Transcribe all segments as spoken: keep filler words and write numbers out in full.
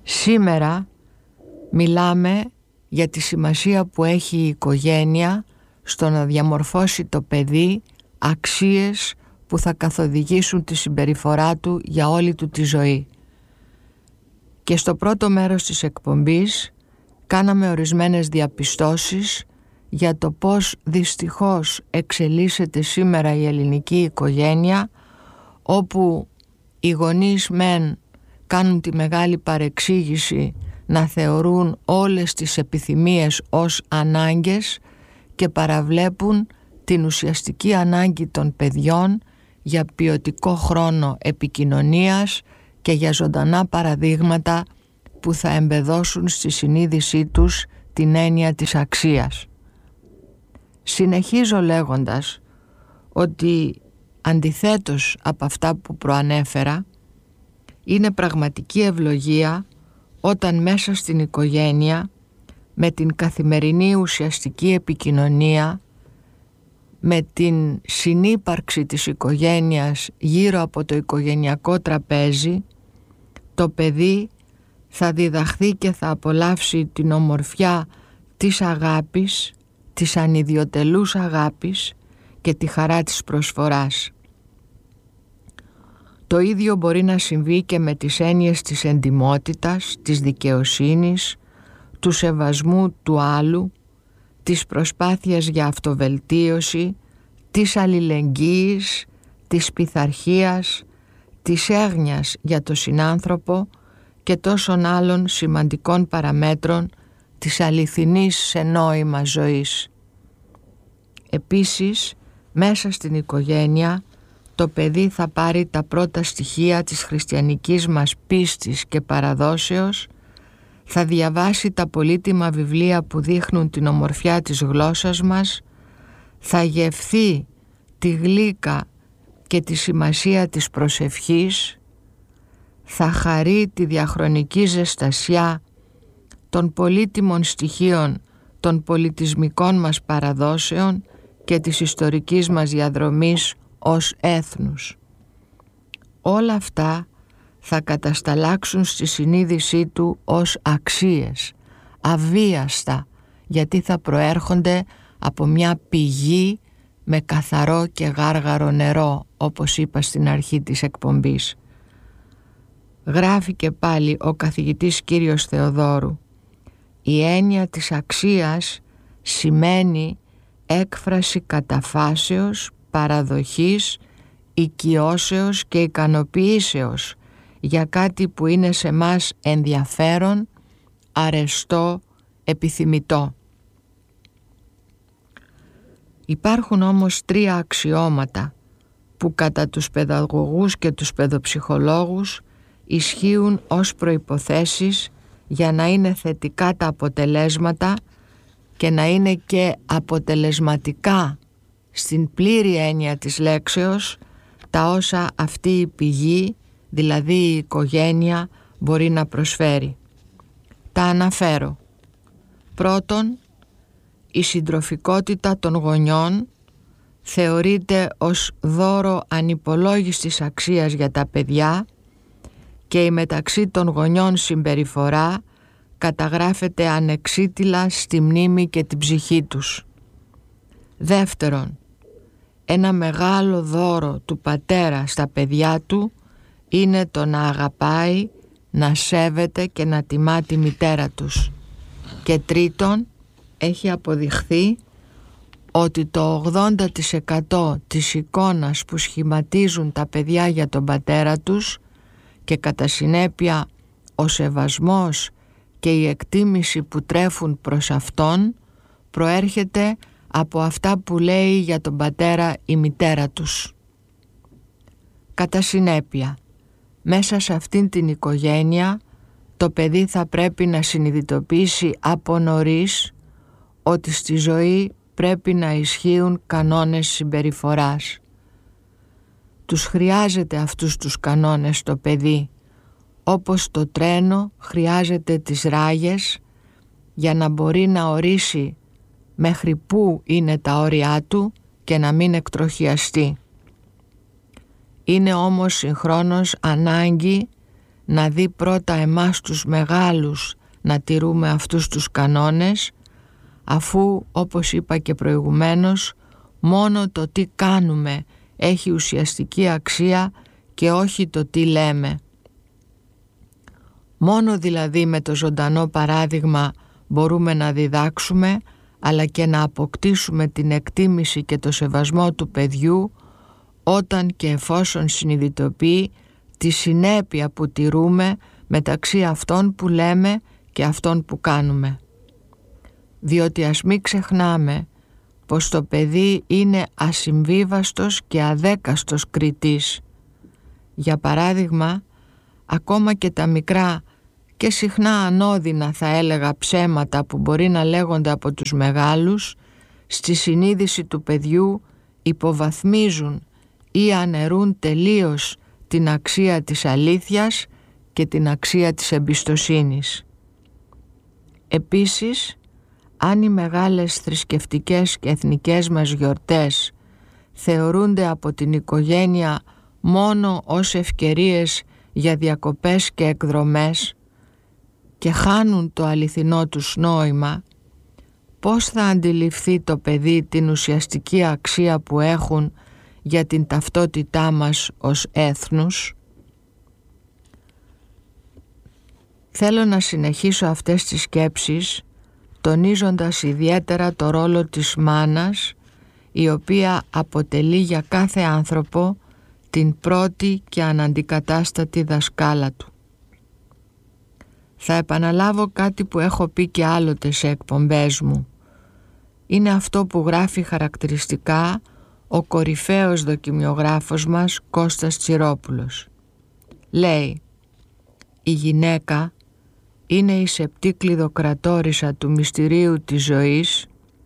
Σήμερα μιλάμε για τη σημασία που έχει η οικογένεια στο να διαμορφώσει το παιδί αξίες που θα καθοδηγήσουν τη συμπεριφορά του για όλη του τη ζωή. Και στο πρώτο μέρος της εκπομπής κάναμε ορισμένες διαπιστώσεις για το πώς δυστυχώς εξελίσσεται σήμερα η ελληνική οικογένεια, όπου οι γονείς μεν κάνουν τη μεγάλη παρεξήγηση να θεωρούν όλες τις επιθυμίες ως ανάγκες και παραβλέπουν την ουσιαστική ανάγκη των παιδιών για ποιοτικό χρόνο επικοινωνίας και για ζωντανά παραδείγματα που θα εμπεδώσουν στη συνείδησή τους την έννοια της αξίας. Συνεχίζω λέγοντας ότι αντιθέτως από αυτά που προανέφερα, είναι πραγματική ευλογία όταν μέσα στην οικογένεια, με την καθημερινή ουσιαστική επικοινωνία, με την συνύπαρξη της οικογένειας γύρω από το οικογενειακό τραπέζι, το παιδί θα διδαχθεί και θα απολαύσει την ομορφιά της αγάπης, της ανιδιοτελούς αγάπης και τη χαρά της προσφοράς. Το ίδιο μπορεί να συμβεί και με τις έννοιες της εντιμότητας, της δικαιοσύνης, του σεβασμού του άλλου, της προσπάθειας για αυτοβελτίωση, της αλληλεγγύης, της πειθαρχίας, της έγνοιας για το συνάνθρωπο και τόσων άλλων σημαντικών παραμέτρων της αληθινής σε νόημα ζωής. Επίσης, μέσα στην οικογένεια, το παιδί θα πάρει τα πρώτα στοιχεία της χριστιανικής μας πίστης και παραδόσεως, θα διαβάσει τα πολύτιμα βιβλία που δείχνουν την ομορφιά της γλώσσας μας, θα γευθεί τη γλύκα και τη σημασία της προσευχής, θα χαρεί τη διαχρονική ζεστασιά των πολύτιμων στοιχείων των πολιτισμικών μας παραδόσεων και της ιστορικής μας διαδρομής ως έθνους. Όλα αυτά θα κατασταλάξουν στη συνείδησή του ως αξίες, αβίαστα, γιατί θα προέρχονται από μια πηγή με καθαρό και γάργαρο νερό, όπως είπα στην αρχή της εκπομπής. Γράφει και πάλι ο καθηγητής κύριος Θεοδόρου: η έννοια της αξίας σημαίνει έκφραση καταφάσεως, παραδοχής, οικειώσεως και ικανοποιήσεως για κάτι που είναι σε μας ενδιαφέρον, αρεστό, επιθυμητό. Υπάρχουν όμως τρία αξιώματα που κατά τους παιδαγωγούς και τους παιδοψυχολόγους ισχύουν ως προϋποθέσεις για να είναι θετικά τα αποτελέσματα και να είναι και αποτελεσματικά στην πλήρη έννοια της λέξεως τα όσα αυτή η πηγή, δηλαδή η οικογένεια, μπορεί να προσφέρει. Τα αναφέρω. Πρώτον, η συντροφικότητα των γονιών θεωρείται ως δώρο ανυπολόγιστης αξίας για τα παιδιά και η μεταξύ των γονιών συμπεριφορά καταγράφεται ανεξίτηλα στη μνήμη και την ψυχή τους. Δεύτερον, ένα μεγάλο δώρο του πατέρα στα παιδιά του είναι το να αγαπάει, να σέβεται και να τιμά τη μητέρα τους. Και τρίτον, έχει αποδειχθεί ότι το ογδόντα τοις εκατό της εικόνας που σχηματίζουν τα παιδιά για τον πατέρα τους και κατά συνέπεια ο σεβασμός και η εκτίμηση που τρέφουν προς αυτόν προέρχεται από αυτά που λέει για τον πατέρα η μητέρα τους. Κατά συνέπεια, μέσα σε αυτήν την οικογένεια το παιδί θα πρέπει να συνειδητοποιήσει από νωρίς ότι στη ζωή πρέπει να ισχύουν κανόνες συμπεριφοράς. Τους χρειάζεται αυτούς τους κανόνες το παιδί, όπως το τρένο χρειάζεται τις ράγες για να μπορεί να ορίσει μέχρι πού είναι τα όρια του και να μην εκτροχιαστεί. Είναι όμως συγχρόνως ανάγκη να δει πρώτα εμάς τους μεγάλους να τηρούμε αυτούς τους κανόνες, αφού, όπως είπα και προηγουμένως, μόνο το τι κάνουμε έχει ουσιαστική αξία και όχι το τι λέμε. Μόνο δηλαδή με το ζωντανό παράδειγμα μπορούμε να διδάξουμε, αλλά και να αποκτήσουμε την εκτίμηση και το σεβασμό του παιδιού όταν και εφόσον συνειδητοποιεί τη συνέπεια που τηρούμε μεταξύ αυτών που λέμε και αυτών που κάνουμε. Διότι ας μην ξεχνάμε πως το παιδί είναι ασυμβίβαστος και αδέκαστος κριτής. Για παράδειγμα, ακόμα και τα μικρά και συχνά ανώδυνα, θα έλεγα, ψέματα που μπορεί να λέγονται από τους μεγάλους, στη συνείδηση του παιδιού υποβαθμίζουν ή αναιρούν τελείως την αξία της αλήθειας και την αξία της εμπιστοσύνης. Επίσης, αν οι μεγάλες θρησκευτικές και εθνικές μας γιορτές θεωρούνται από την οικογένεια μόνο ως ευκαιρίες για διακοπές και εκδρομές και χάνουν το αληθινό τους νόημα, πώς θα αντιληφθεί το παιδί την ουσιαστική αξία που έχουν για την ταυτότητά μας ως έθνους? Θέλω να συνεχίσω αυτές τις σκέψεις τονίζοντας ιδιαίτερα το ρόλο της μάνας, η οποία αποτελεί για κάθε άνθρωπο την πρώτη και αναντικατάστατη δασκάλα του. Θα επαναλάβω κάτι που έχω πει και άλλοτε σε εκπομπές μου. Είναι αυτό που γράφει χαρακτηριστικά ο κορυφαίος δοκιμιογράφος μας Κώστας Τσιρόπουλος. Λέει: «Η γυναίκα είναι η σεπτή κλειδοκρατόρισα του μυστηρίου της ζωής,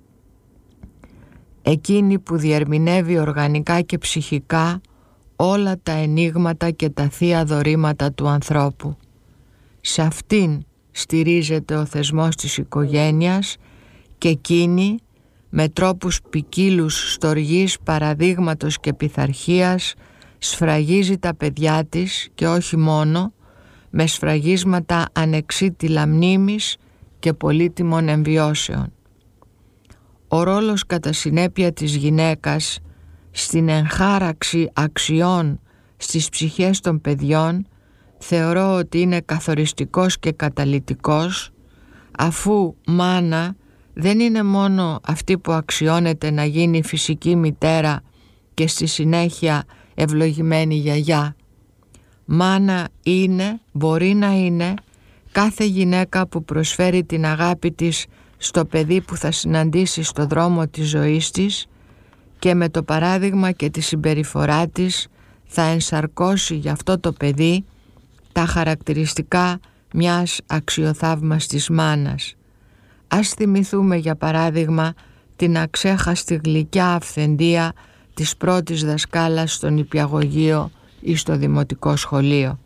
εκείνη που διερμηνεύει οργανικά και ψυχικά όλα τα ενίγματα και τα θεία δωρήματα του ανθρώπου. Σε αυτήν στηρίζεται ο θεσμός της οικογένειας και εκείνη, με τρόπους ποικίλους στοργής παραδείγματος και πειθαρχίας, σφραγίζει τα παιδιά της και όχι μόνο, με σφραγίσματα ανεξίτηλα μνήμης και πολύτιμων εμβιώσεων. Ο ρόλος κατά συνέπεια της γυναίκας στην εγχάραξη αξιών στις ψυχές των παιδιών θεωρώ ότι είναι καθοριστικός και καταλυτικός, αφού μάνα δεν είναι μόνο αυτή που αξιώνεται να γίνει φυσική μητέρα και στη συνέχεια ευλογημένη γιαγιά. Μάνα είναι, μπορεί να είναι, κάθε γυναίκα που προσφέρει την αγάπη της στο παιδί που θα συναντήσει στο δρόμο της ζωής της και με το παράδειγμα και τη συμπεριφορά της θα ενσαρκώσει για αυτό το παιδί τα χαρακτηριστικά μιας αξιοθαύμαστης μάνας. Ας θυμηθούμε για παράδειγμα την αξέχαστη γλυκιά αυθεντία της πρώτης δασκάλας στο νηπιαγωγείο ή στο δημοτικό σχολείο.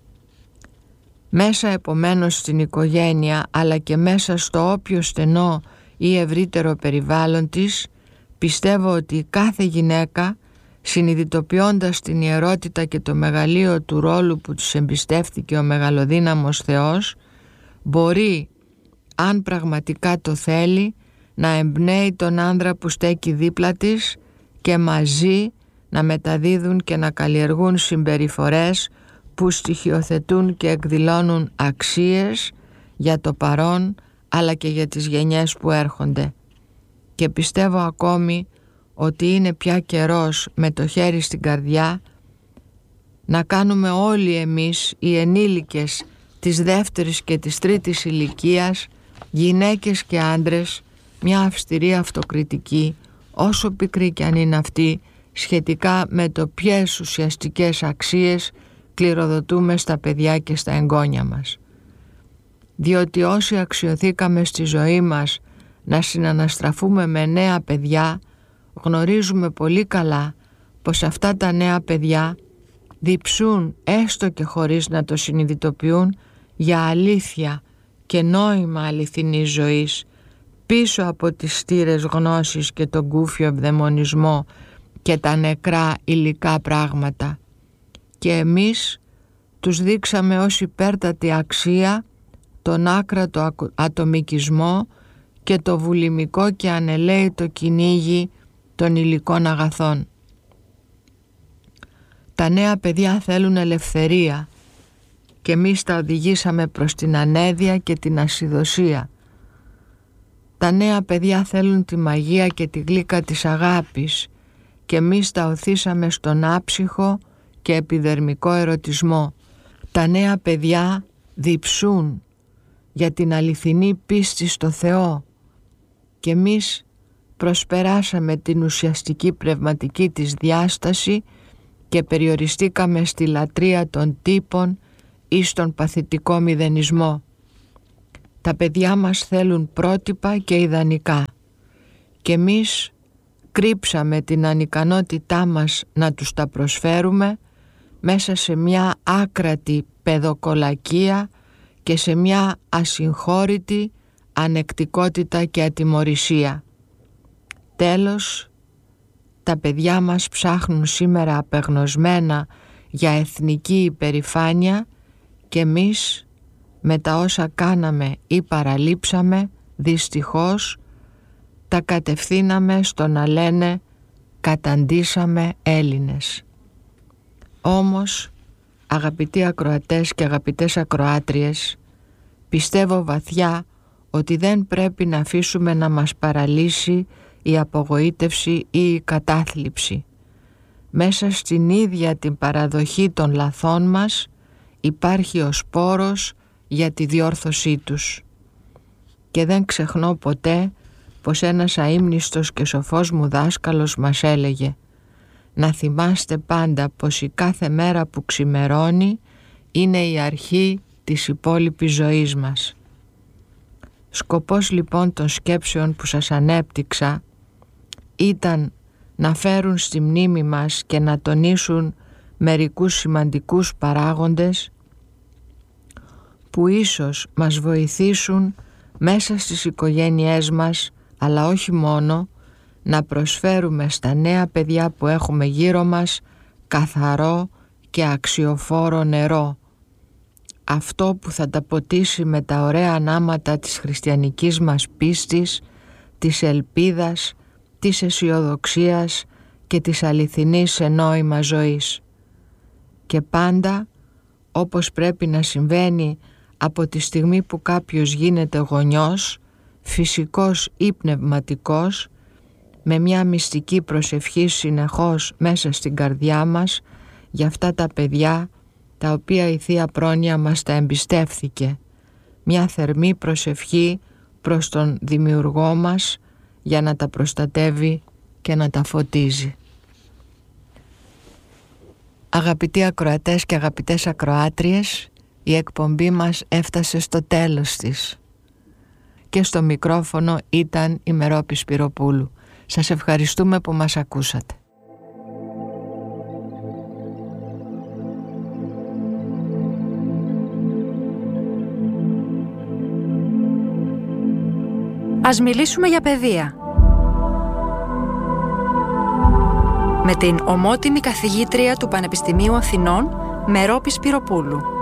Μέσα επομένως στην οικογένεια, αλλά και μέσα στο όποιο στενό ή ευρύτερο περιβάλλον της, πιστεύω ότι κάθε γυναίκα, συνειδητοποιώντας την ιερότητα και το μεγαλείο του ρόλου που της εμπιστεύτηκε ο μεγαλοδύναμος Θεός, μπορεί, αν πραγματικά το θέλει, να εμπνέει τον άνδρα που στέκει δίπλα της και μαζί να μεταδίδουν και να καλλιεργούν συμπεριφορές που στοιχειοθετούν και εκδηλώνουν αξίες για το παρόν αλλά και για τις γενιές που έρχονται. Και πιστεύω ακόμη ότι είναι πια καιρός, με το χέρι στην καρδιά, να κάνουμε όλοι εμείς οι ενήλικες της δεύτερης και της τρίτης ηλικίας, γυναίκες και άντρες, μια αυστηρή αυτοκριτική, όσο πικρή κι αν είναι αυτή, σχετικά με το ποιες ουσιαστικές αξίες κληροδοτούμε στα παιδιά και στα εγγόνια μας. Διότι όσοι αξιοθήκαμε στη ζωή μας να συναναστραφούμε με νέα παιδιά, γνωρίζουμε πολύ καλά πως αυτά τα νέα παιδιά διψούν, έστω και χωρίς να το συνειδητοποιούν, για αλήθεια και νόημα αληθινής ζωής, πίσω από τις στήρες γνώσης και τον κούφιο ευδαιμονισμό και τα νεκρά υλικά πράγματα. Και εμείς τους δείξαμε ως υπέρτατη αξία τον άκρατο ατομικισμό και το βουλημικό και ανελαίητο κυνήγι των υλικών αγαθών. Τα νέα παιδιά θέλουν ελευθερία και εμείς τα οδηγήσαμε προς την ανέδεια και την ασυδοσία. Τα νέα παιδιά θέλουν τη μαγεία και τη γλύκα της αγάπης και εμείς τα οθήσαμε στον άψυχο και επιδερμικό ερωτισμό. Τα νέα παιδιά διψούν για την αληθινή πίστη στο Θεό και εμείς προσπεράσαμε την ουσιαστική πνευματική της διάσταση και περιοριστήκαμε στη λατρεία των τύπων ή στον παθητικό μηδενισμό. Τα παιδιά μας θέλουν πρότυπα και ιδανικά και εμείς κρύψαμε την ανικανότητά μας να τους τα προσφέρουμε μέσα σε μια άκρατη παιδοκολακία και σε μια ασυγχώρητη ανεκτικότητα και ατιμωρησία. Τέλος, τα παιδιά μας ψάχνουν σήμερα απεγνωσμένα για εθνική υπερηφάνεια και εμείς με τα όσα κάναμε ή παραλείψαμε, δυστυχώς, τα κατευθύναμε στο να λένε «καταντήσαμε Έλληνες». Όμως, αγαπητοί ακροατές και αγαπητές ακροάτριες, πιστεύω βαθιά ότι δεν πρέπει να αφήσουμε να μας παραλύσει η απογοήτευση ή η κατάθλιψη. Μέσα στην ίδια την παραδοχή των λαθών μας υπάρχει ο σπόρος για τη διόρθωσή τους. Και δεν ξεχνώ ποτέ πως ένας αείμνηστος και σοφός μου δάσκαλος μας έλεγε «Να θυμάστε πάντα πως η κάθε μέρα που ξημερώνει είναι η αρχή της υπόλοιπης ζωής μας». Σκοπός λοιπόν των σκέψεων που σας ανέπτυξα ήταν να φέρουν στη μνήμη μας και να τονίσουν μερικούς σημαντικούς παράγοντες που ίσως μας βοηθήσουν μέσα στις οικογένειές μας, αλλά όχι μόνο, να προσφέρουμε στα νέα παιδιά που έχουμε γύρω μας καθαρό και αξιοφόρο νερό. Αυτό που θα τα ποτίσει με τα ωραία ανάματα της χριστιανικής μας πίστης, της ελπίδας, της αισιοδοξίας και της αληθινής σε νόημα ζωής. Και πάντα, όπως πρέπει να συμβαίνει από τη στιγμή που κάποιος γίνεται γονιός, φυσικός ή πνευματικός, με μια μυστική προσευχή συνεχώς μέσα στην καρδιά μας για αυτά τα παιδιά τα οποία η Θεία Πρόνοια μας τα εμπιστεύθηκε. Μια θερμή προσευχή προς τον Δημιουργό μας για να τα προστατεύει και να τα φωτίζει. Αγαπητοί ακροατές και αγαπητές ακροάτριες, η εκπομπή μας έφτασε στο τέλος της. Και στο μικρόφωνο ήταν η Μερόπη Σπυροπούλου. Σας ευχαριστούμε που μας ακούσατε. Ας μιλήσουμε για παιδεία. Με την ομότιμη καθηγήτρια του Πανεπιστημίου Αθηνών, Μερόπη Σπυροπούλου.